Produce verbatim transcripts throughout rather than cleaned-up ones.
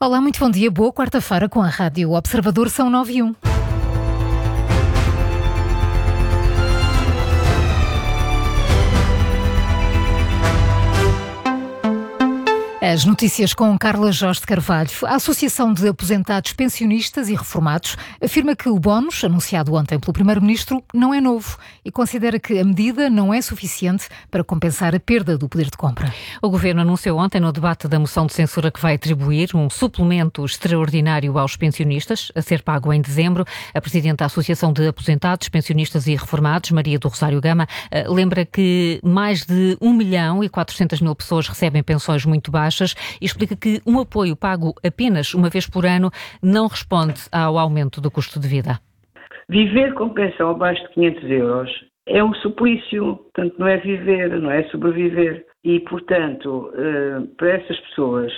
Olá, muito bom dia. Boa quarta-feira com a Rádio Observador. São nove e um. As notícias com Carla Jorge de Carvalho. A Associação de Aposentados, Pensionistas e Reformados afirma que o bónus, anunciado ontem pelo Primeiro-Ministro, não é novo e considera que a medida não é suficiente para compensar a perda do poder de compra. O Governo anunciou ontem no debate da moção de censura que vai atribuir um suplemento extraordinário aos pensionistas, a ser pago em dezembro. A Presidente da Associação de Aposentados, Pensionistas e Reformados, Maria do Rosário Gama, lembra que mais de um milhão e quatrocentas mil pessoas recebem pensões muito baixas e explica que um apoio pago apenas uma vez por ano não responde ao aumento do custo de vida. Viver com pensão abaixo de quinhentos euros é um suplício, portanto não é viver, não é sobreviver. E, portanto, para essas pessoas,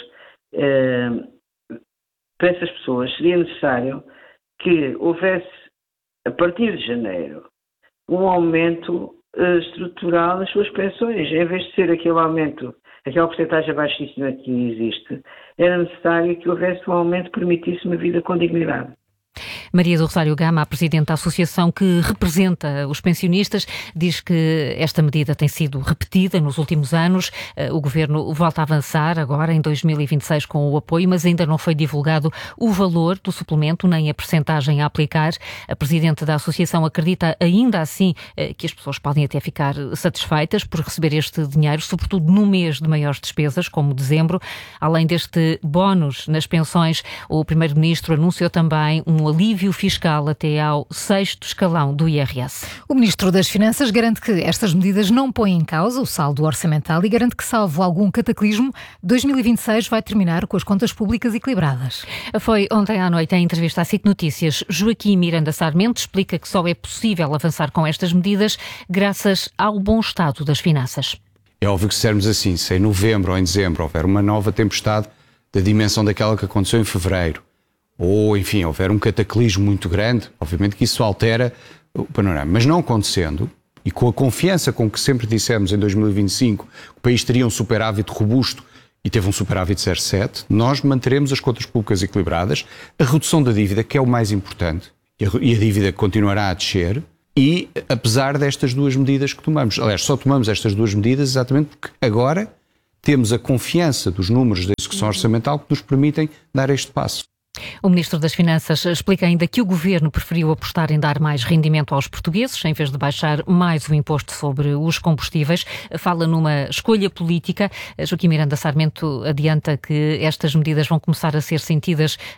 para essas pessoas seria necessário que houvesse, a partir de janeiro, um aumento estrutural das suas pensões, em vez de ser aquele aumento, aquela porcentagem baixíssima que existe, era necessário que houvesse um aumento que permitisse uma vida com dignidade. Maria do Rosário Gama, a Presidente da associação que representa os pensionistas, diz que esta medida tem sido repetida nos últimos anos. O Governo volta a avançar agora em dois mil e vinte e seis com o apoio, mas ainda não foi divulgado o valor do suplemento nem a percentagem a aplicar. A Presidente da associação acredita ainda assim que as pessoas podem até ficar satisfeitas por receber este dinheiro, sobretudo no mês de maiores despesas, como dezembro. Além deste bónus nas pensões, o Primeiro-Ministro anunciou também um alívio fiscal até ao sexto escalão do I R S. O Ministro das Finanças garante que estas medidas não põem em causa o saldo orçamental e garante que, salvo algum cataclismo, dois mil e vinte e seis vai terminar com as contas públicas equilibradas. Foi ontem à noite, em entrevista à S I C Notícias, Joaquim Miranda Sarmento explica que só é possível avançar com estas medidas graças ao bom estado das finanças. É óbvio que se dissermos assim, se em novembro ou em dezembro houver uma nova tempestade da dimensão daquela que aconteceu em fevereiro, ou, enfim, houver um cataclismo muito grande, obviamente que isso altera o panorama. Mas não acontecendo, e com a confiança com que sempre dissemos em dois mil e vinte e cinco que o país teria um superávit robusto e teve um superávit zero vírgula sete, nós manteremos as contas públicas equilibradas, a redução da dívida, que é o mais importante, e a dívida continuará a descer, e apesar destas duas medidas que tomamos. Aliás, só tomamos estas duas medidas exatamente porque agora temos a confiança dos números da execução orçamental que nos permitem dar este passo. O Ministro das Finanças explica ainda que o Governo preferiu apostar em dar mais rendimento aos portugueses, em vez de baixar mais o imposto sobre os combustíveis. Fala numa escolha política. Joaquim Miranda Sarmento adianta que estas medidas vão começar a ser sentidas